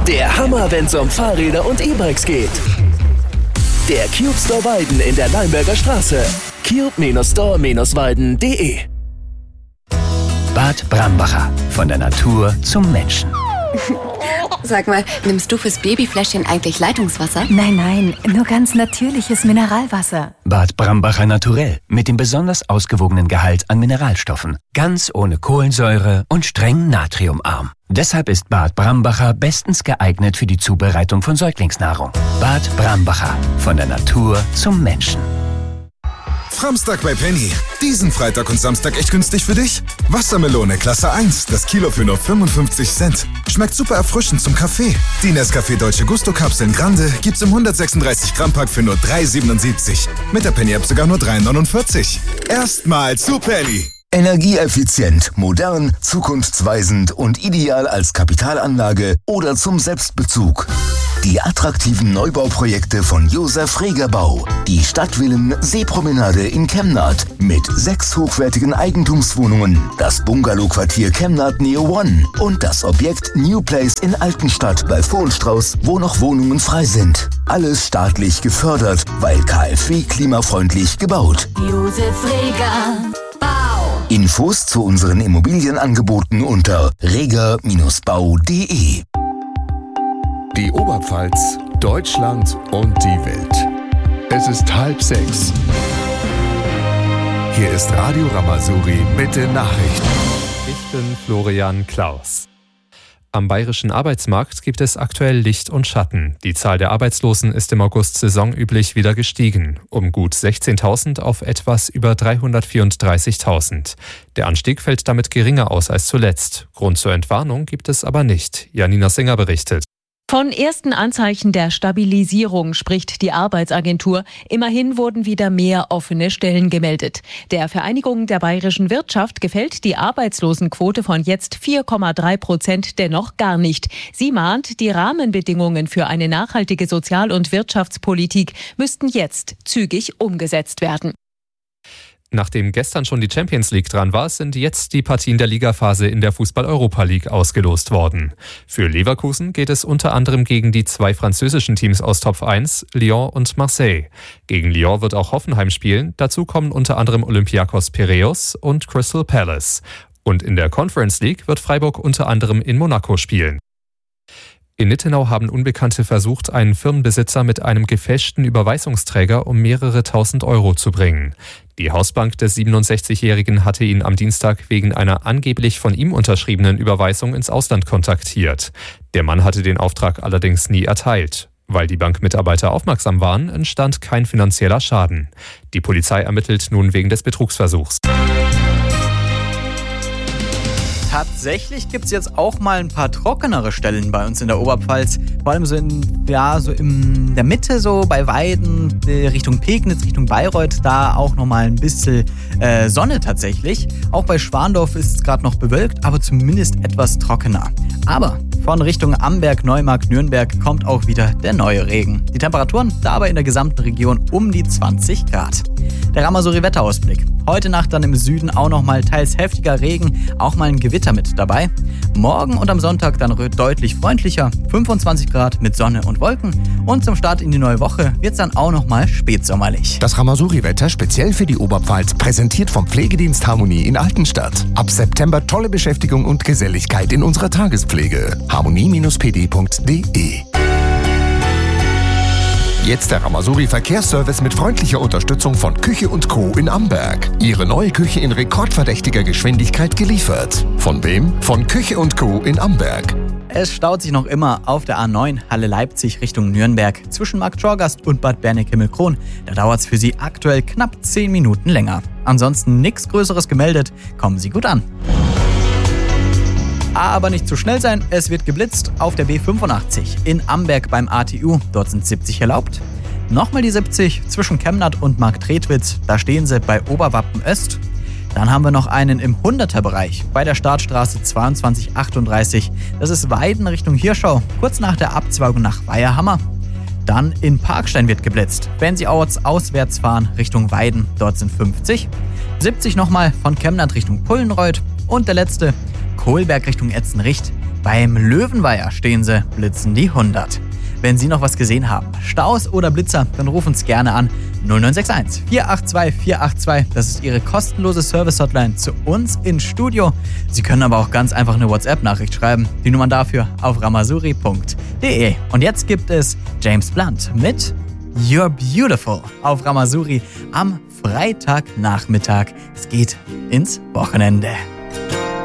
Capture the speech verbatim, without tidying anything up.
Der Hammer, wenn's um Fahrräder und E-Bikes geht. Der Cube Store Weiden in der Leimberger Straße. cube Store Weiden punkt de Bad Brambacher. Von der Natur zum Menschen. Sag mal, nimmst du fürs Babyfläschchen eigentlich Leitungswasser? Nein, nein, nur ganz natürliches Mineralwasser. Bad Brambacher Naturell. Mit dem besonders ausgewogenen Gehalt an Mineralstoffen. Ganz ohne Kohlensäure und streng natriumarm. Deshalb ist Bad Brambacher bestens geeignet für die Zubereitung von Säuglingsnahrung. Bad Brambacher. Von der Natur zum Menschen. Framstag bei Penny. Diesen Freitag und Samstag echt günstig für dich? Wassermelone Klasse eins, das Kilo für nur fünfundfünfzig Cent. Schmeckt super erfrischend zum Kaffee. Die Nescafé Dolce Gusto Kapseln Grande gibt's im hundertsechsunddreißig Gramm Pack für nur drei siebenundsiebzig. Mit der Penny App sogar nur drei neunundvierzig. Erstmal zu Penny. Energieeffizient, modern, zukunftsweisend und ideal als Kapitalanlage oder zum Selbstbezug. Die attraktiven Neubauprojekte von Josef Reger Bau. Die Stadtvillen Seepromenade in Chemnat mit sechs hochwertigen Eigentumswohnungen, das Bungalowquartier Chemnat Neo One und das Objekt New Place in Altenstadt bei Vohlstrauß, wo noch Wohnungen frei sind. Alles staatlich gefördert, weil KfW klimafreundlich gebaut. Josef Reger Bau. Infos zu unseren Immobilienangeboten unter reger Bindestrich bau punkt de. Die Oberpfalz, Deutschland und die Welt. Es ist halb sechs. Hier ist Radio Ramazouri mit den Nachrichten. Ich bin Florian Klaus. Am bayerischen Arbeitsmarkt gibt es aktuell Licht und Schatten. Die Zahl der Arbeitslosen ist im August saisonüblich wieder gestiegen, um gut sechzehntausend auf etwas über dreihundertvierunddreißigtausend. Der Anstieg fällt damit geringer aus als zuletzt. Grund zur Entwarnung gibt es aber nicht. Janina Singer berichtet. Von ersten Anzeichen der Stabilisierung spricht die Arbeitsagentur. Immerhin wurden wieder mehr offene Stellen gemeldet. Der Vereinigung der bayerischen Wirtschaft gefällt die Arbeitslosenquote von jetzt vier Komma drei Prozent dennoch gar nicht. Sie mahnt, die Rahmenbedingungen für eine nachhaltige Sozial- und Wirtschaftspolitik müssten jetzt zügig umgesetzt werden. Nachdem gestern schon die Champions League dran war, sind jetzt die Partien der Ligaphase in der Fußball-Europa League ausgelost worden. Für Leverkusen geht es unter anderem gegen die zwei französischen Teams aus Top eins, Lyon und Marseille. Gegen Lyon wird auch Hoffenheim spielen. Dazu kommen unter anderem Olympiakos Piräus und Crystal Palace. Und in der Conference League wird Freiburg unter anderem in Monaco spielen. In Nittenau haben Unbekannte versucht, einen Firmenbesitzer mit einem gefälschten Überweisungsträger um mehrere tausend Euro zu bringen. Die Hausbank des siebenundsechzigjährigen hatte ihn am Dienstag wegen einer angeblich von ihm unterschriebenen Überweisung ins Ausland kontaktiert. Der Mann hatte den Auftrag allerdings nie erteilt. Weil die Bankmitarbeiter aufmerksam waren, entstand kein finanzieller Schaden. Die Polizei ermittelt nun wegen des Betrugsversuchs. Tatsächlich gibt es jetzt auch mal ein paar trockenere Stellen bei uns in der Oberpfalz. Vor allem so in, ja, so in der Mitte, so bei Weiden, Richtung Pegnitz, Richtung Bayreuth, da auch nochmal ein bisschen äh, Sonne tatsächlich. Auch bei Schwandorf ist es gerade noch bewölkt, aber zumindest etwas trockener. Aber von Richtung Amberg, Neumarkt, Nürnberg kommt auch wieder der neue Regen. Die Temperaturen dabei in der gesamten Region um die zwanzig Grad. Der Ramazouri-Wetterausblick. Heute Nacht dann im Süden auch nochmal teils heftiger Regen, auch mal ein Gewitter mit dabei. Morgen und am Sonntag dann deutlich freundlicher, fünfundzwanzig Grad mit Sonne und Wolken. Und zum Start in die neue Woche wird es dann auch nochmal spätsommerlich. Das Ramazouri-Wetter speziell für die Oberpfalz, präsentiert vom Pflegedienst Harmonie in Altenstadt. Ab September tolle Beschäftigung und Geselligkeit in unserer Tagespflege. harmonie Bindestrich p d punkt d e. Jetzt der Ramazouri Verkehrsservice mit freundlicher Unterstützung von Küche und Co. in Amberg. Ihre neue Küche in rekordverdächtiger Geschwindigkeit geliefert. Von wem? Von Küche und Co. in Amberg. Es staut sich noch immer auf der A neun Halle Leipzig Richtung Nürnberg zwischen Markt Schorgast und Bad Berneck-Himmelkron. Da dauert es für Sie aktuell knapp zehn Minuten länger. Ansonsten nichts Größeres gemeldet. Kommen Sie gut an. Aber nicht zu schnell sein, es wird geblitzt auf der B fünfundachtzig in Amberg beim A T U. Dort sind siebzig erlaubt. Nochmal die siebzig zwischen Chemnat und Marktredwitz. Da stehen sie bei Oberwappen Öst. Dann haben wir noch einen im hunderter-Bereich bei der Startstraße zweiundzwanzig achtunddreißig. Das ist Weiden Richtung Hirschau, kurz nach der Abzweigung nach Weiherhammer. Dann in Parkstein wird geblitzt. Wenn Sie auswärts fahren Richtung Weiden, dort sind fünfzig. siebzig nochmal von Chemnat Richtung Pullenreuth. Und der letzte, Kohlberg Richtung Etzenricht. Beim Löwenweiher stehen sie, blitzen die hundert. Wenn Sie noch was gesehen haben, Staus oder Blitzer, dann rufen uns gerne an null neun sechs eins vier acht zwei vier acht zwei. Das ist Ihre kostenlose Service-Hotline zu uns ins Studio. Sie können aber auch ganz einfach eine WhatsApp-Nachricht schreiben. Die Nummern dafür auf ramazuri punkt de. Und jetzt gibt es James Blunt mit You're Beautiful auf Ramazuri am Freitagnachmittag. Es geht ins Wochenende.